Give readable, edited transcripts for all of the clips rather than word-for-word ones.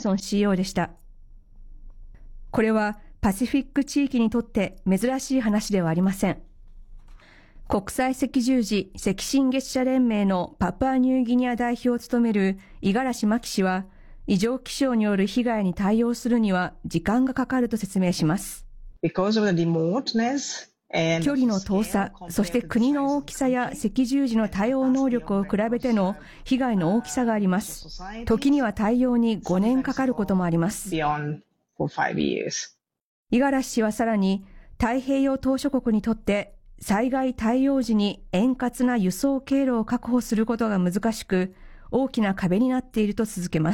ソン CEO でした。これはパシフィック地域にとって珍しい話ではありません。国際赤十字赤新月社連盟のパプアニューギニア代表を務める五十嵐真紀氏は、異常気象による被害に対応するには時間がかかると説明します。距離の遠さ、そして国の大きさや赤十字の対応能力を比べての被害の大きさがあります。時には対応に5年かかることもあります。五十嵐氏はさらに、太平洋島諸国にとって災害対応時に円滑な輸送経路を確保することが難しく、大きな壁になっていると続けます。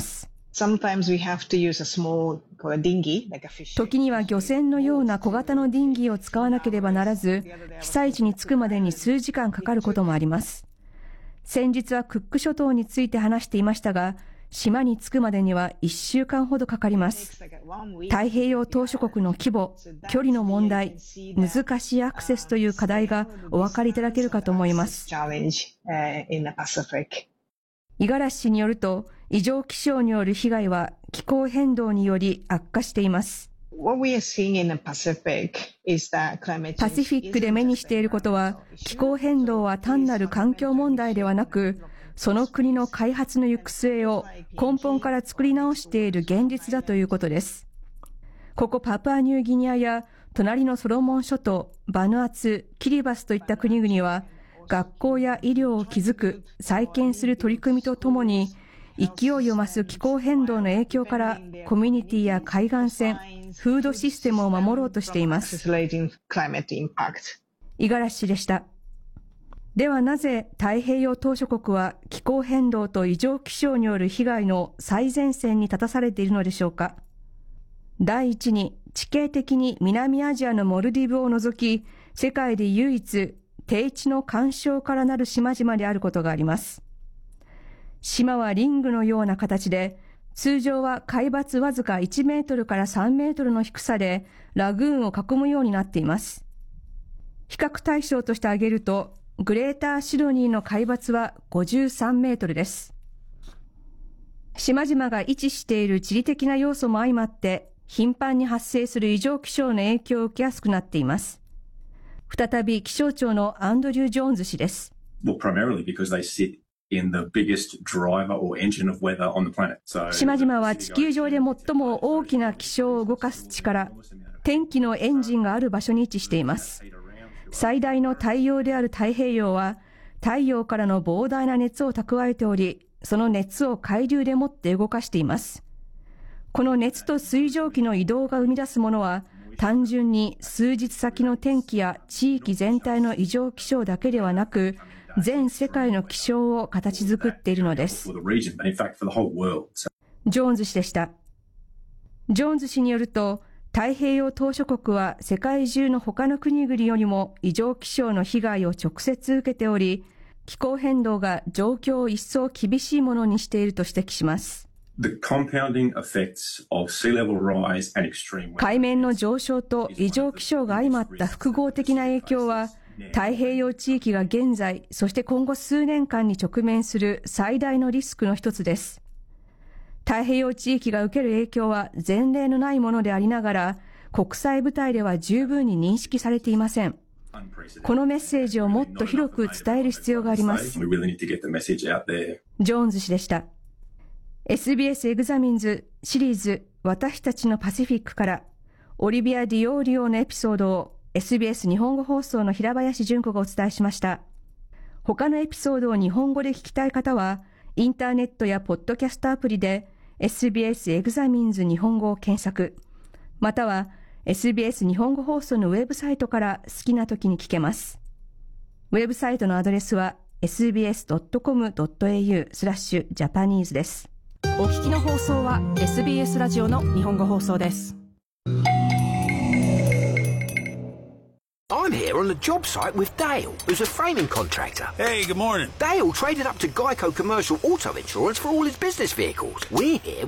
時には漁船のような小型のディンギーを使わなければならず、被災地に着くまでに数時間かかることもあります。先日はクック諸島について話していましたが、島に着くまでには1週間ほどかかります。太平洋島諸国の規模、距離の問題、難しいアクセスという課題がお分かりいただけるかと思います。五十嵐氏によると、異常気象による被害は気候変動により悪化しています。パシフィックで目にしていることは、気候変動は単なる環境問題ではなく、その国の開発の行く末を根本から作り直している現実だということです。ここパプアニューギニアや隣のソロモン諸島、バヌアツ、キリバスといった国々は、学校や医療を築く、再建する取り組みとともに、勢いを増す気候変動の影響からコミュニティや海岸線、フードシステムを守ろうとしています。五十嵐氏でした。ではなぜ太平洋島諸国は気候変動と異常気象による被害の最前線に立たされているのでしょうか。第一に、地形的に南アジアのモルディブを除き、世界で唯一低地の環礁からなる島々であることがあります。島はリングのような形で、通常は海抜わずか1メートルから3メートルの低さでラグーンを囲むようになっています。比較対象として挙げると、グレーターシドニーの海抜は53メートルです。島々が位置している地理的な要素も相まって、頻繁に発生する異常気象の影響を受けやすくなっています。再び気象庁のアンドリュー・ジョーンズ氏です。島々は地球上で最も大きな気象を動かす力、天気のエンジンがある場所に位置しています。最大の太陽である太平洋は、太陽からの膨大な熱を蓄えており、その熱を海流でもって動かしています。この熱と水蒸気の移動が生み出すものは、単純に数日先の天気や地域全体の異常気象だけではなく、全世界の気象を形作っているのです。ジョーンズ氏でした。ジョーンズ氏によると、太平洋島諸国は世界中の他の国々よりも異常気象の被害を直接受けており、気候変動が状況を一層厳しいものにしていると指摘します。海面の上昇と異常気象が相まった複合的な影響は、太平洋地域が現在、そして今後数年間に直面する最大のリスクの一つです。太平洋地域が受ける影響は前例のないものでありながら、国際舞台では十分に認識されていません。このメッセージをもっと広く伝える必要があります。ジョーンズ氏でした。SBS エグザミンズシリーズ私たちのパシフィックからオリビア・ディオーリオのエピソードを SBS 日本語放送の平林純子がお伝えしました。他のエピソードを日本語で聞きたい方はインターネットやポッドキャストアプリで SBS エグザミンズ日本語を検索、または SBS 日本語放送のウェブサイトから好きな時に聞けます。ウェブサイトのアドレスは sbs.com.au/Japanese です。 お聞きの放送は SBS ラジオの日本語放送です。 I'm here on the job site with Dale, who's a framing contractor. Hey, good morning. Dale traded up to Geico Commercial Auto Insurance for all his business vehicles. We're here